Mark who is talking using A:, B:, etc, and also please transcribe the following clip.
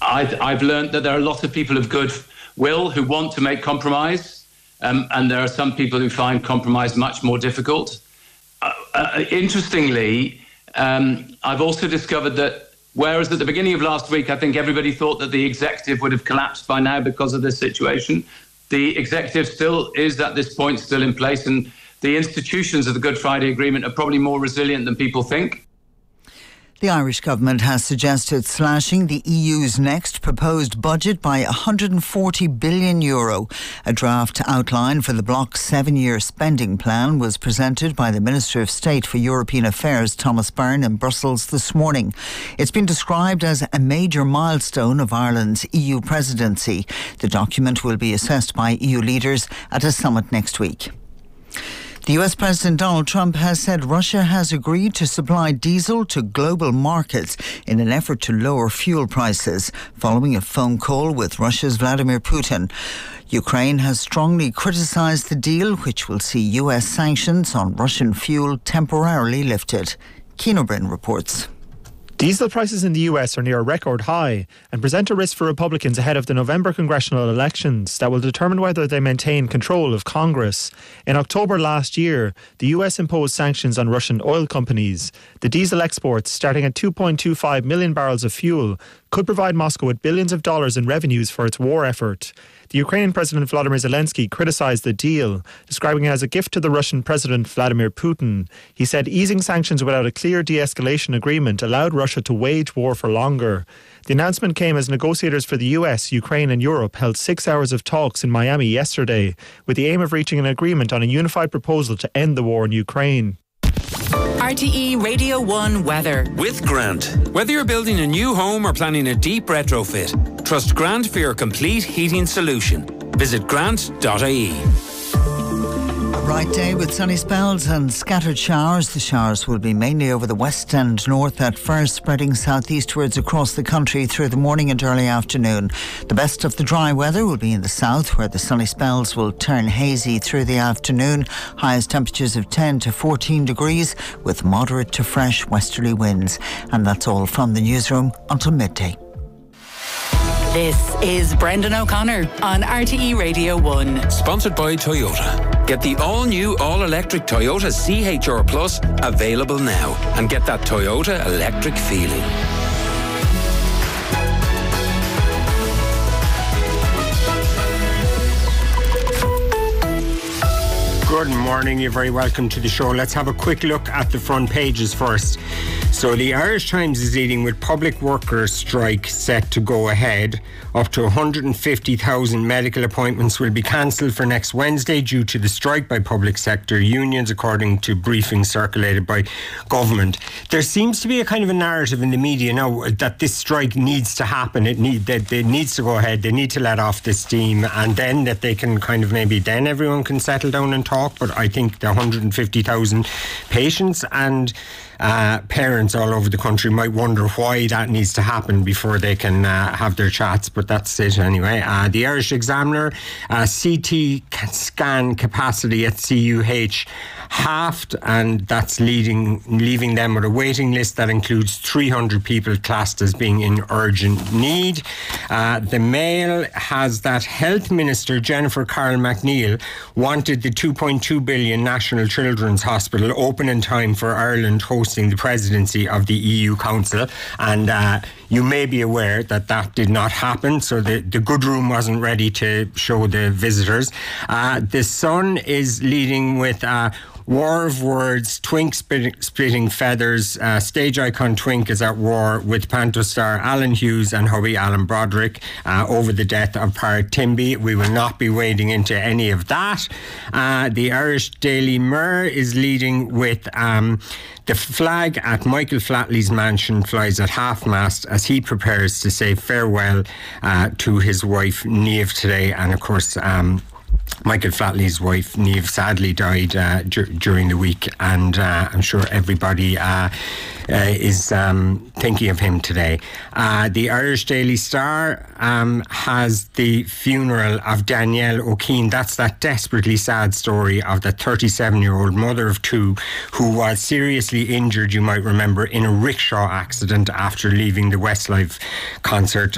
A: I've learned that there are a lot of people of good will who want to make compromise, and there are some people who find compromise much more difficult. Interestingly, I've also discovered that whereas at the beginning of last week, I think everybody thought that the executive would have collapsed by now because of this situation, the executive still is at this point still in place, and the institutions of the Good Friday Agreement are probably more resilient than people think.
B: The Irish government has suggested slashing the EU's next proposed budget by €140 billion. A draft outline for the bloc's 7-year spending plan was presented by the Minister of State for European Affairs, Thomas Byrne, in Brussels this morning. It's been described as a major milestone of Ireland's EU presidency. The document will be assessed by EU leaders at a summit next week. The US President Donald Trump has said Russia has agreed to supply diesel to global markets in an effort to lower fuel prices, following a phone call with Russia's Vladimir Putin. Ukraine has strongly criticised the deal, which will see US sanctions on Russian fuel temporarily lifted. Cian O'Brien reports.
C: Diesel prices in the US are near a record high and present a risk for Republicans ahead of the November congressional elections that will determine whether they maintain control of Congress. In October last year, the US imposed sanctions on Russian oil companies. The diesel exports, starting at 2.25 million barrels of fuel, could provide Moscow with billions of dollars in revenues for its war effort. The Ukrainian President Volodymyr Zelensky criticised the deal, describing it as a gift to the Russian President Vladimir Putin. He said easing sanctions without a clear de-escalation agreement allowed Russia to wage war for longer. The announcement came as negotiators for the US, Ukraine and Europe held 6 hours of talks in Miami yesterday, with the aim of reaching an agreement on a unified proposal to end the war in Ukraine.
D: RTE Radio 1 weather.
E: With Grant. Whether you're building a new home or planning a deep retrofit, trust Grant for your complete heating solution. Visit grant.ie.
B: A bright day with sunny spells and scattered showers. The showers will be mainly over the west and north at first, spreading southeastwards across the country through the morning and early afternoon. The best of the dry weather will be in the south, where the sunny spells will turn hazy through the afternoon. Highest temperatures of 10 to 14 degrees with moderate to fresh westerly winds. And that's all from the newsroom until midday.
D: This is Brendan O'Connor on RTE Radio 1.
E: Sponsored by Toyota. Get the all-new, all-electric Toyota CHR Plus available now and get that Toyota electric feeling.
F: Good morning, you're very welcome to the show. Let's have a quick look at the front pages first. So the Irish Times is leading with public workers' strike set to go ahead. Up to 150,000 medical appointments will be cancelled for next Wednesday due to the strike by public sector unions, according to briefings circulated by government. There seems to be a kind of a narrative in the media now that this strike needs to happen. It needs to go ahead. They need to let off the steam, and then that they can kind of maybe then everyone can settle down and talk. But I think the 150,000 patients and parents all over the country might wonder why that needs to happen before they can have their chats, but that's it anyway. The Irish Examiner, CT scan capacity at CUH halved, and that's leaving them with a waiting list that includes 300 people classed as being in urgent need. The Mail has that Health Minister Jennifer Carroll MacNeill wanted the 2.2 billion National Children's Hospital open in time for Ireland hosting the presidency of the EU Council, and you may be aware that did not happen, so the good room wasn't ready to show the visitors. The Sun is leading with War of Words, Twink splitting feathers. Stage icon Twink is at war with Panto star Alan Hughes and hubby Alan Broderick over the death of Pádraig Timby. We will not be wading into any of that. The Irish Daily Mirror is leading with the flag at Michael Flatley's mansion flies at half-mast as he prepares to say farewell to his wife Niamh today. And of course, Michael Flatley's wife Niamh sadly died during the week, and I'm sure everybody is thinking of him today. The Irish Daily Star has the funeral of Danielle O'Keefe. That's that desperately sad story of the 37-year-old mother of two who was seriously injured, you might remember, in a rickshaw accident after leaving the Westlife concert